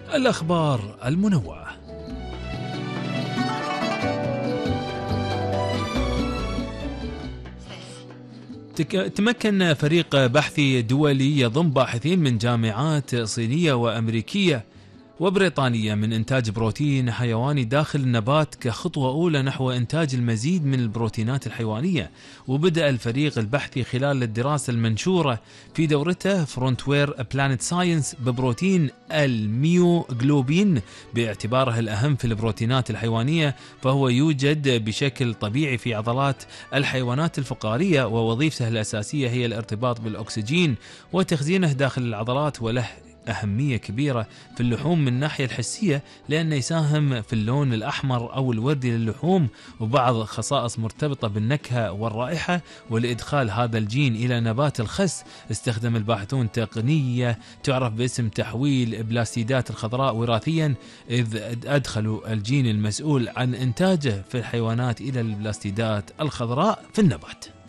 الأخبار المنوعة. تمكن فريق بحثي دولي يضم باحثين من جامعات صينية وأمريكية وبريطانية من إنتاج بروتين حيواني داخل النبات كخطوة أولى نحو إنتاج المزيد من البروتينات الحيوانية. وبدأ الفريق البحثي خلال الدراسة المنشورة في دورته فرونتوير بلانت ساينس ببروتين الميوغلوبين باعتباره الأهم في البروتينات الحيوانية، فهو يوجد بشكل طبيعي في عضلات الحيوانات الفقارية، ووظيفته الأساسية هي الارتباط بالأكسجين وتخزينه داخل العضلات، وله أهمية كبيرة في اللحوم من الناحية الحسية لأنه يساهم في اللون الأحمر أو الوردي للحوم وبعض خصائص مرتبطة بالنكهة والرائحة. ولإدخال هذا الجين إلى نبات الخس استخدم الباحثون تقنية تعرف باسم تحويل بلاستيدات الخضراء وراثيا، إذ أدخلوا الجين المسؤول عن إنتاجه في الحيوانات إلى البلاستيدات الخضراء في النبات.